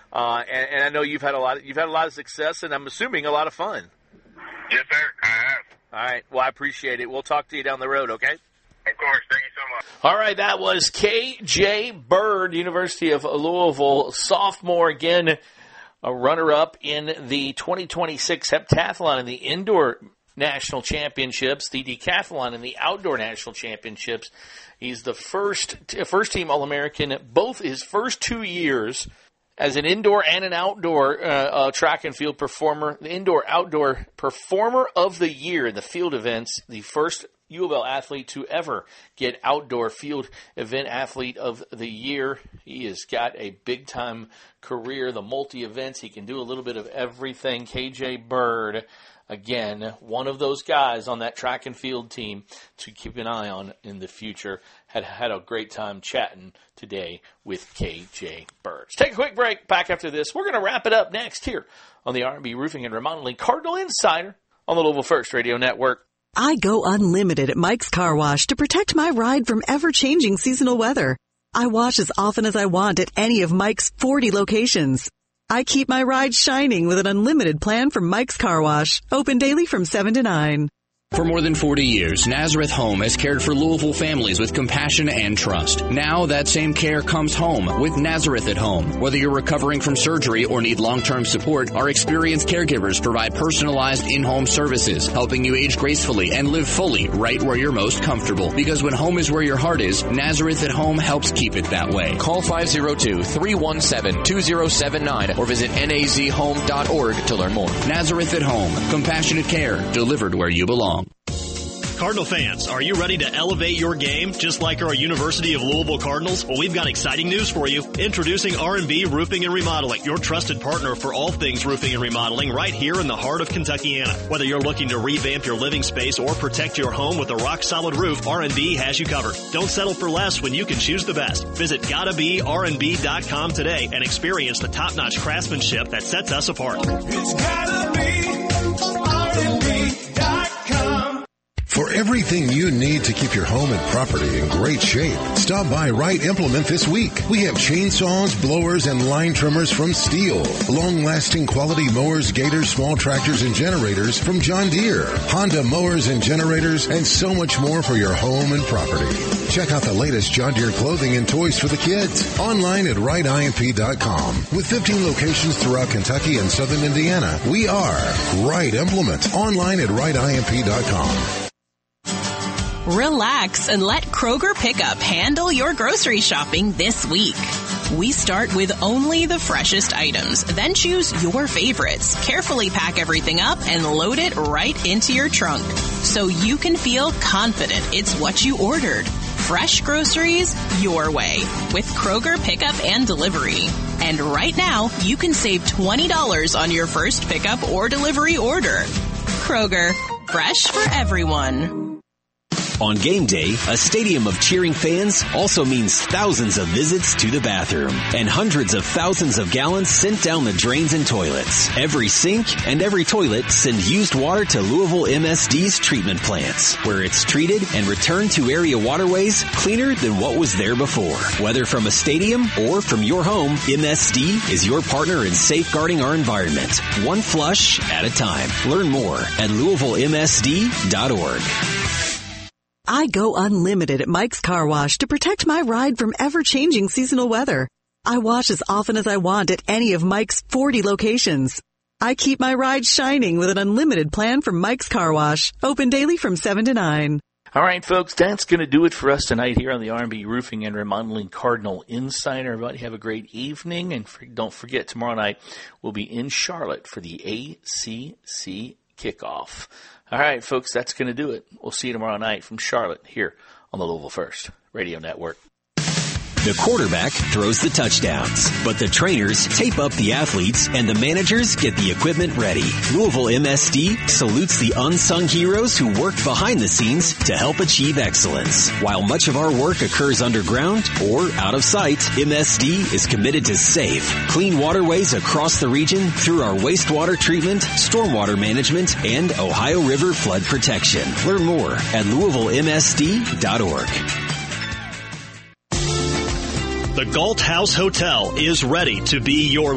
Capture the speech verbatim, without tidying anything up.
Uh, and, and I know you've had a lot. Of, you've had a lot of success, and I'm assuming a lot of fun. Yes, sir. I have. All right. Well, I appreciate it. We'll talk to you down the road. Okay. Of course. Thank you so much. All right. That was K J Bird, University of Louisville, sophomore again, a runner-up in the twenty twenty-six heptathlon and the indoor national championships, the decathlon and the outdoor national championships. He's the first first team All-American both his first two years as an indoor and an outdoor uh, uh, track and field performer. The indoor-outdoor performer of the year in the field events, the first U of L athlete to ever get outdoor field event athlete of the year. He has got a big-time career, the multi-events. He can do a little bit of everything. K J Bird, again, one of those guys on that track and field team to keep an eye on in the future. Had had a great time chatting today with K J Bird. Let's take a quick break. Back after this, we're going to wrap it up next here on the R and B Roofing and Remodeling Cardinal Insider on the Louisville First Radio Network. I go unlimited at Mike's Car Wash to protect my ride from ever-changing seasonal weather. I wash as often as I want at any of Mike's forty locations. I keep my ride shining with an unlimited plan from Mike's Car Wash, open daily from seven to nine. For more than forty years, Nazareth Home has cared for Louisville families with compassion and trust. Now that same care comes home with Nazareth at Home. Whether you're recovering from surgery or need long-term support, our experienced caregivers provide personalized in-home services, helping you age gracefully and live fully right where you're most comfortable. Because when home is where your heart is, Nazareth at Home helps keep it that way. Call five oh two, three one seven, two oh seven nine or visit N A Z home dot org to learn more. Nazareth at Home. Compassionate care delivered where you belong. Cardinal fans, are you ready to elevate your game just like our University of Louisville Cardinals? Well, we've got exciting news for you. Introducing R and B Roofing and Remodeling, your trusted partner for all things roofing and remodeling right here in the heart of Kentuckiana. Whether you're looking to revamp your living space or protect your home with a rock-solid roof, R and B has you covered. Don't settle for less when you can choose the best. Visit gotta be R and B dot com today and experience the top-notch craftsmanship that sets us apart. It's gotta be R and B dot com. For everything you need to keep your home and property in great shape, stop by Wright Implement this week. We have chainsaws, blowers, and line trimmers from Steel, long-lasting quality mowers, gators, small tractors, and generators from John Deere, Honda mowers and generators, and so much more for your home and property. Check out the latest John Deere clothing and toys for the kids online at Wright I M P dot com. With fifteen locations throughout Kentucky and southern Indiana, we are Wright Implement online at Wright I M P dot com. Relax and let Kroger Pickup handle your grocery shopping this week. We start with only the freshest items, then choose your favorites, carefully pack everything up, and load it right into your trunk so you can feel confident it's what you ordered. Fresh groceries your way with Kroger Pickup and Delivery. And right now, you can save twenty dollars on your first pickup or delivery order. Kroger, fresh for everyone. On game day, a stadium of cheering fans also means thousands of visits to the bathroom and hundreds of thousands of gallons sent down the drains and toilets. Every sink and every toilet sends used water to Louisville M S D's treatment plants, where it's treated and returned to area waterways cleaner than what was there before. Whether from a stadium or from your home, M S D is your partner in safeguarding our environment, one flush at a time. Learn more at Louisville M S D dot org. I go unlimited at Mike's Car Wash to protect my ride from ever-changing seasonal weather. I wash as often as I want at any of Mike's forty locations. I keep my ride shining with an unlimited plan from Mike's Car Wash, open daily from seven to nine. All right, folks, that's going to do it for us tonight here on the R and B Roofing and Remodeling Cardinal Insider. Everybody have a great evening, and for, don't forget, tomorrow night we'll be in Charlotte for the A C C kickoff. All right, folks, that's going to do it. We'll see you tomorrow night from Charlotte here on the Louisville First Radio Network. The quarterback throws the touchdowns, but the trainers tape up the athletes and the managers get the equipment ready. Louisville M S D salutes the unsung heroes who work behind the scenes to help achieve excellence. While much of our work occurs underground or out of sight, M S D is committed to safe, clean waterways across the region through our wastewater treatment, stormwater management, and Ohio River flood protection. Learn more at Louisville M S D dot org. The Galt House Hotel is ready to be your